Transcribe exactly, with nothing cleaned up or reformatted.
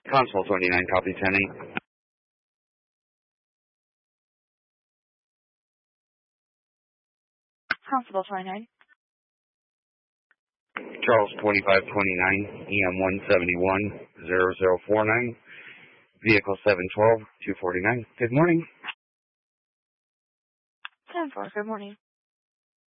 Constable twenty-nine, copy ten eight. Constable twenty-nine. Charles twenty-five twenty-nine, E M one seventy-one, zero zero four nine, vehicle seven twelve, two forty-nine. Good morning. ten four, good morning.